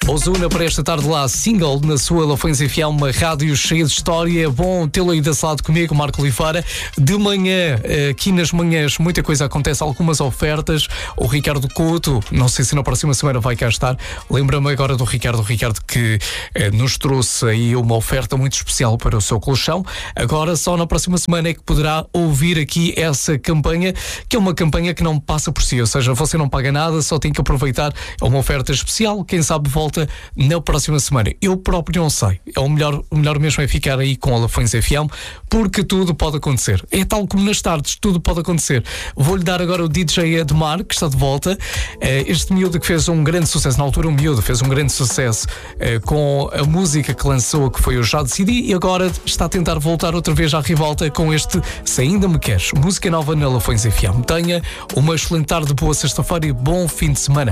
Ozuna para esta tarde lá, single na sua Lafões FM, uma rádio cheia de história. É bom tê-lo aí desse lado comigo, Marco Oliveira. De manhã, aqui nas manhãs, muita coisa acontece, algumas ofertas. O Ricardo Couto, não sei se na próxima semana vai cá estar. Lembra-me agora do Ricardo que nos trouxe aí uma oferta muito especial para o seu colchão. Agora, só na próxima semana é que poderá ouvir aqui essa campanha, que é uma campanha que não passa por si, ou seja, você não paga nada, só tem que aproveitar. É uma oferta especial, quem sabe volta na próxima semana. Eu próprio não sei. O melhor mesmo é ficar aí com a Lafões FM, porque tudo pode acontecer. É tal como nas tardes, tudo pode acontecer. Vou-lhe dar agora o DJ Edmar, que está de volta. Este miúdo que fez um grande sucesso, na altura fez um grande sucesso com a música que lançou, que foi o Já Decidi, e agora está a tentar voltar outra vez à rivalta com este Se Ainda Me Queres. Música nova na Lafões FM. Tenha uma excelente tarde, boa sexta-feira e bom fim de semana.